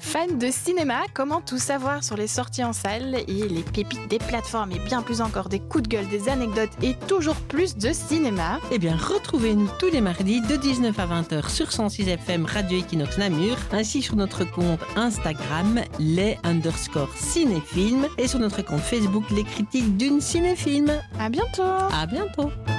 Fan de cinéma, comment tout savoir sur les sorties en salle et les pépites des plateformes et bien plus encore des coups de gueule, des anecdotes et toujours plus de cinéma? Eh bien, retrouvez-nous tous les mardis de 19 à 20h sur 106 FM Radio Equinox Namur, ainsi sur notre compte Instagram les_cinéphiles et sur notre compte Facebook Les Critiques d'une Cinéfilm. À bientôt! À bientôt!